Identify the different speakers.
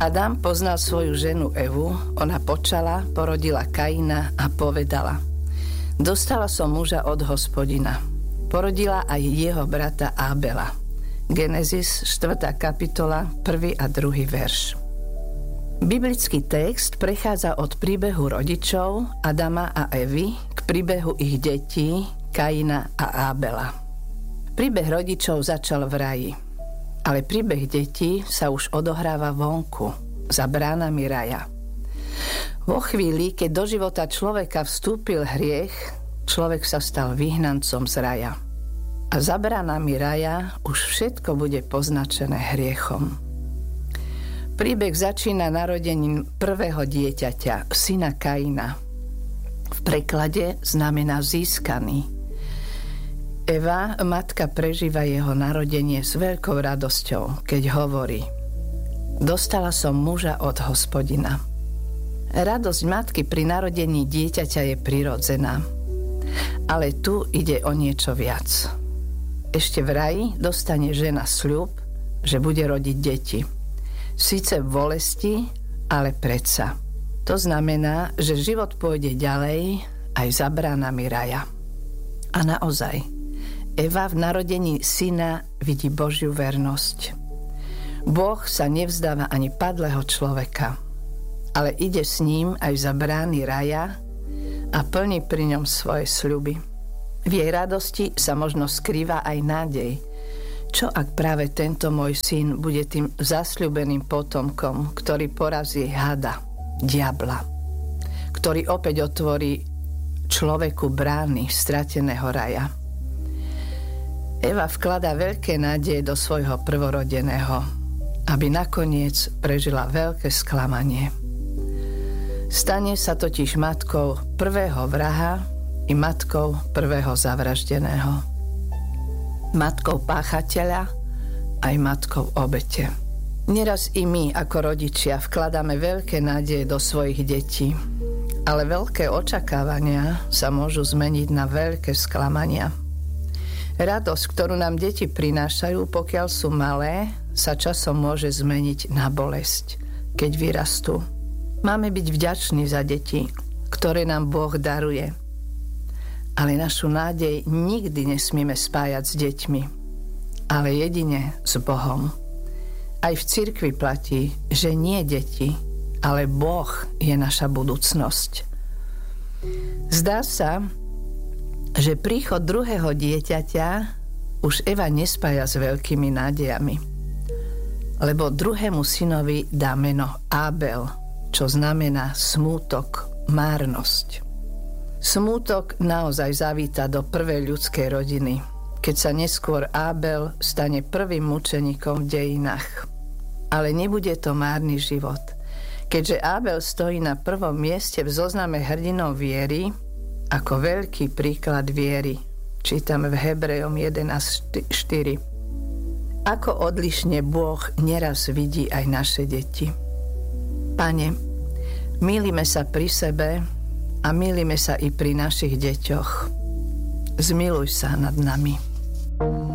Speaker 1: Adam poznal svoju ženu Evu, ona počala, porodila Kaina a povedala: Dostala som muža od Hospodina. Porodila aj jeho brata Ábela. Genesis 4. kapitola, 1. a 2. verš. Biblický text prechádza od príbehu rodičov Adama a Evy k príbehu ich detí Kaina a Ábela. Príbeh rodičov začal v raji, ale príbeh detí sa už odohráva vonku, za bránami raja. Vo chvíli, keď do života človeka vstúpil hriech, človek sa stal vyhnancom z raja. A za bránami raja už všetko bude poznačené hriechom. Príbeh začína narodením prvého dieťaťa, syna Kaina. V preklade znamená získaný. Eva, matka, prežíva jeho narodenie s veľkou radosťou, keď hovorí: Dostala som muža od Hospodina. Radosť matky pri narodení dieťaťa je prirodzená. Ale tu ide o niečo viac. Ešte v raji dostane žena sľub, že bude rodiť deti. Síce v bolesti, ale predsa. To znamená, že život pôjde ďalej aj za bránami raja. A naozaj, Eva v narodení syna vidí Božiu vernosť. Boh sa nevzdáva ani padlého človeka, ale ide s ním aj za brány raja a plní pri ňom svoje sľuby. V jej radosti sa možno skrýva aj nádej. Čo ak práve tento môj syn bude tým zasľúbeným potomkom, ktorý porazí hada, diabla, ktorý opäť otvorí človeku brány strateného raja. Eva vkladá veľké nádeje do svojho prvorodeného, aby nakoniec prežila veľké sklamanie. Stane sa totiž matkou prvého vraha i matkou prvého zavraždeného. Matkou páchateľa aj matkou obete. Neraz i my ako rodičia vkladáme veľké nádeje do svojich detí, ale veľké očakávania sa môžu zmeniť na veľké sklamania. Radosť, ktorú nám deti prinášajú, pokiaľ sú malé, sa časom môže zmeniť na bolesť, keď vyrastú. Máme byť vďační za deti, ktoré nám Boh daruje. Ale našu nádej nikdy nesmieme spájať s deťmi, ale jedine s Bohom. Aj v cirkvi platí, že nie deti, ale Boh je naša budúcnosť. Zdá sa, že príchod druhého dieťaťa už Eva nespája s veľkými nádejami, lebo druhému synovi dá meno Ábel, čo znamená smútok, márnosť. Smútok naozaj zavíta do prvej ľudskej rodiny, keď sa neskôr Ábel stane prvým mučeníkom v dejinách. Ale nebude to márny život. Keďže Ábel stojí na prvom mieste v zozname hrdinov viery, ako veľký príklad viery, čítame v Hebrejom 11:4. Ako odlišne Boh neraz vidí aj naše deti. Pane, mýlime sa pri sebe a mýlime sa i pri našich deťoch. Zmiluj sa nad nami.